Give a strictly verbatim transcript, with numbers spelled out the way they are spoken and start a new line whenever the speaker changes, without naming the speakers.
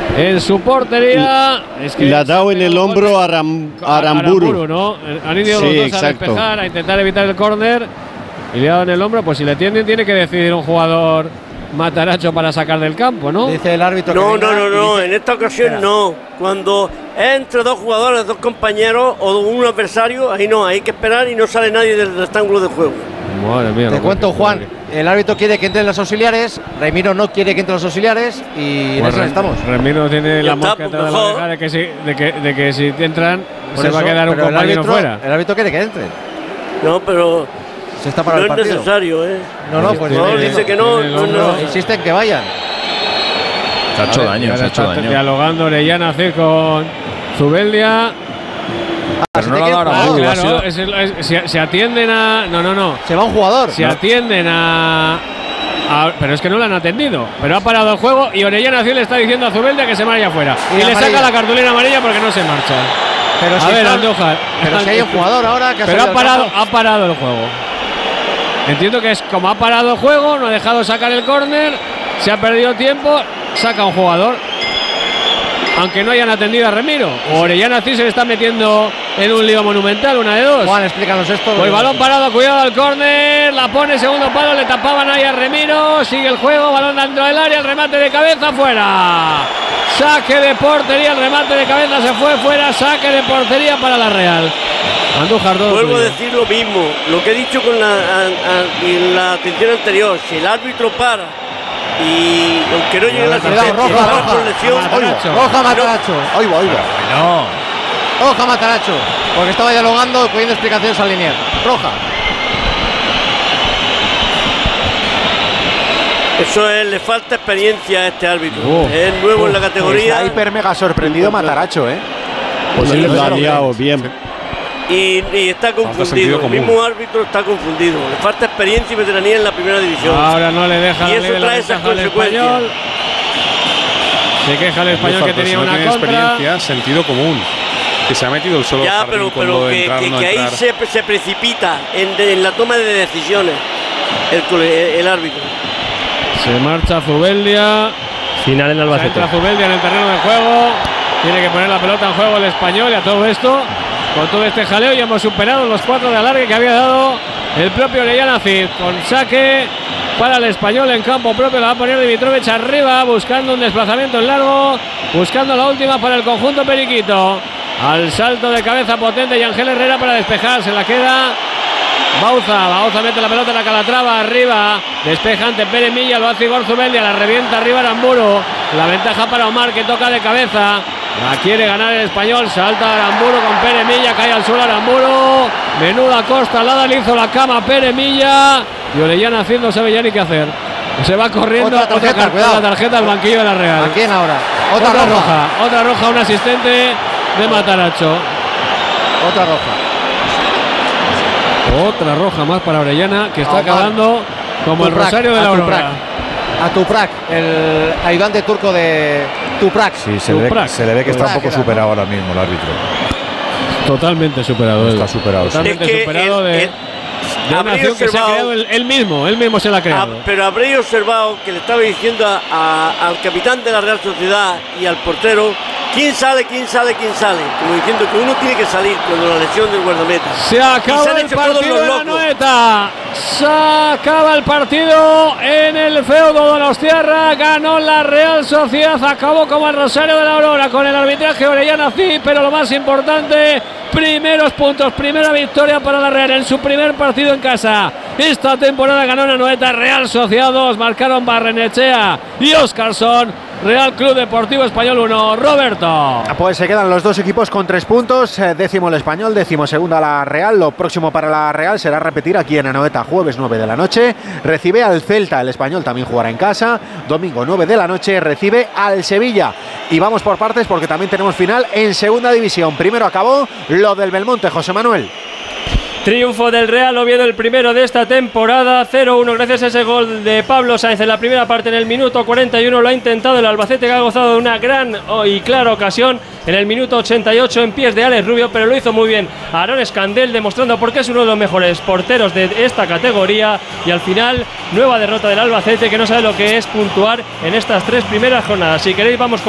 en su portería.
Es que le ha dado en el hombro a Aram, Aramburu.
Aramburu, ¿no? Han ido
sí,
los dos
exacto.
a despejar, a intentar evitar el córner. Y le ha dado en el hombro. Pues si le tienden, tiene que decidir un jugador Mataracho para sacar del campo, ¿no?
Dice el árbitro.
No,
que
no, no, no.
dice,
en esta ocasión espera. no. Cuando es entre dos jugadores, dos compañeros o un adversario, ahí no, hay que esperar y no sale nadie del rectángulo de juego.
Madre mía.
Te cuento, Juan. El árbitro quiere que entren los auxiliares, Remiro no quiere que entren los auxiliares y en
pues
eso estamos.
Remiro tiene
ya
la
está,
mosca
pues
de la oreja de que si, de que, de que si entran
Por
se
eso,
va a quedar un compañero
el árbitro,
fuera.
El árbitro quiere que entren.
No, pero
se está para
no
el
es
partido.
necesario, ¿eh?
No, no, pues
no,
no,
dice que no, no, no,
no. Insisten que vayan.
Se ha hecho daño, se ha hecho daño.
Dialogando Orellana C con Zubeldia.
Pero no lo ha dado
ah,
a
claro, es, es, se, se atienden a. No, no, no.
Se va un jugador.
Se
no.
atienden a, a. Pero es que no lo han atendido. Pero ha parado el juego y Orellana C le está diciendo a Zubeldia que se vaya fuera. Y, y le amarilla. Saca la cartulina amarilla porque no se marcha.
Pero
a
si
ver,
está,
Andújar.
Pero si hay un jugador ahora que ha
Pero ha parado, ha parado el juego. Entiendo que es como ha parado el juego, no ha dejado sacar el córner, se ha perdido tiempo, saca un jugador. Aunque no hayan atendido a Remiro. O Orellana sí se le está metiendo en un lío monumental, una de dos.
Juan, explícanos esto.
Pues balón parado, cuidado al córner, la pone segundo palo, le tapaban ahí a Remiro, sigue el juego, balón dentro del área, el remate de cabeza fuera. Saque de portería, el remate de cabeza se fue fuera, saque de portería para la Real. Andújar, dos.
Vuelvo a decir lo mismo, lo que he dicho con la, a, a, en la atención anterior, si el árbitro para y aunque no llegue la asistencia,
roja, roja,
por lesión,
Mataracho. Roja Mataracho.
Oigo, oigo.
No. Roja Mataracho. Porque estaba dialogando, pidiendo explicaciones al lineal. Roja.
Eso es, le falta experiencia a este árbitro. Uh, es nuevo uh, en la categoría.
Está hiper mega sorprendido Mataracho, ¿eh?
Pues sí, lo ha liado bien.
Y, y está confundido, el mismo árbitro está confundido. Le falta experiencia y veteranía en la primera división.
Ahora no le deja
y eso trae esas consecuencias.
Se queja el español que tenía
no
una
tiene
contra.
experiencia, sentido común. Que se ha metido el solo.
Ya, pero, pero que, entrar, que, no que ahí se, se precipita en, de, en la toma de decisiones el, el, el árbitro.
Se marcha Zubeldia.
Final en Albacete.
Se entra Zubeldia en el terreno de juego. Tiene que poner la pelota en juego el español y a todo esto. Con todo este jaleo ya hemos superado los cuatro de alargue que había dado el propio Orellana Cid. Con saque para el español en campo propio. La va a poner Dimitrovic arriba, buscando un desplazamiento en largo. Buscando la última para el conjunto periquito. Al salto de cabeza potente y Ángel Herrera para despejar. Se la queda Bauza. Bauza mete la pelota en la Calatrava arriba. Despeja ante Pérez Milla. Lo hace Igor Zubeldia. La revienta arriba Aramburu. La ventaja para Omar que toca de cabeza. La quiere ganar el español, salta Aramburu con Pérez Milla, cae al suelo Aramburu, menuda costalada, le hizo la cama a Pérez Milla y Orellana Cid no sabe ya ni qué hacer. Se va corriendo,
otra tarjeta,
otra, otra tarjeta al banquillo de la Real.
¿A quién ahora?
Otra, otra roja. roja, otra roja, un asistente de Mataracho.
Otra roja.
Otra roja más para Orellana que está
Omar.
acabando como el Rosario de la Aurora.
A Tuprak, el ayudante turco de Tuprak.
Sí, se,
Tuprak.
Le, ve, se le ve que está
Tuprak
un poco
era,
superado
¿no?
ahora mismo el árbitro.
Totalmente superado.
Está superado.
Totalmente
es que
superado
el,
de,
el,
de una acción que se ha creado él, él mismo. Él mismo se la ha creado.
A, pero habréis observado que le estaba diciendo a, a, al capitán de la Real Sociedad y al portero quién sale, quién sale, quién sale. Como diciendo que uno tiene que salir cuando la lesión del guardameta.
Se acaba el partido de la Noeta. Se acaba el partido en el feudo donostiarra. Ganó la Real Sociedad. Acabó como el Rosario de la Aurora con el arbitraje Orellana Cid. Pero lo más importante, primeros puntos, primera victoria para la Real en su primer partido en casa. Esta temporada ganó la Noeta. Real Sociedad dos. Marcaron Barrenechea y Óscarson. Real Club Deportivo Español uno. Roberto.
Pues se quedan los dos equipos con tres puntos. Eh, décimo el Español, décimo segunda la Real. Lo próximo para la Real será repetir aquí en Anoeta, jueves nueve de la noche. Recibe al Celta, el Español también jugará en casa. Domingo nueve de la noche recibe al Sevilla. Y vamos por partes porque también tenemos final en segunda división. Primero acabó lo del Belmonte, José Manuel.
Triunfo del Real Oviedo, el primero de esta temporada, cero uno gracias a ese gol de Pablo Sáenz en la primera parte. En el minuto cuarenta y uno lo ha intentado el Albacete, que ha gozado de una gran y clara ocasión en el minuto ochenta y ocho en pies de Alex Rubio, pero lo hizo muy bien Aarón Escandel, demostrando por qué es uno de los mejores porteros de esta categoría. Y al final, nueva derrota del Albacete, que no sabe lo que es puntuar en estas tres primeras jornadas. Si queréis vamos con